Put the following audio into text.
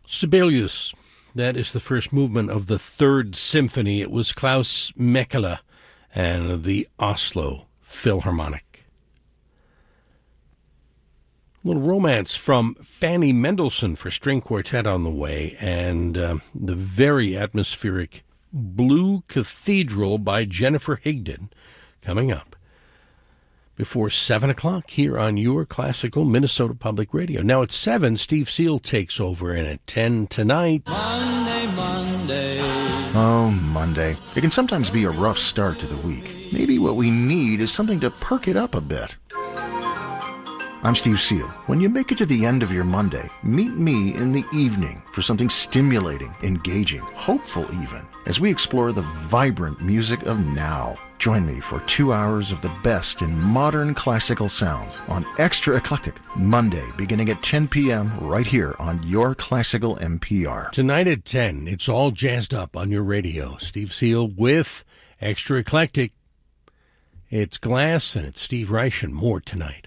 Sibelius. That is the first movement of the Third Symphony. It was Klaus Mekele and the Oslo Philharmonic. A little romance from Fanny Mendelssohn for string quartet on the way, and the very atmospheric Blue Cathedral by Jennifer Higdon coming up before 7 o'clock here on your classical Minnesota Public Radio. Now at 7, Steve Seal takes over, and at 10 tonight... Monday. Oh, Monday. It can sometimes be a rough start to the week. Maybe what we need is something to perk it up a bit. I'm Steve Seal. When you make it to the end of your Monday, meet me in the evening for something stimulating, engaging, hopeful even, as we explore the vibrant music of now. Join me for 2 hours of the best in modern classical sounds on Extra Eclectic, Monday, beginning at 10 p.m. right here on your classical NPR. Tonight at 10, it's all jazzed up on your radio. Steve Seal with Extra Eclectic. It's Glass and it's Steve Reich and more tonight.